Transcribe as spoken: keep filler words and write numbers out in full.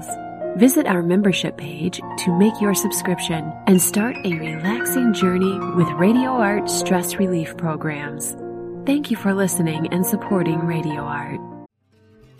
emails. Visit our membership page to make your subscription and start a relaxing journey with Radio Art stress relief programs. Thank you for listening and supporting Radio Art.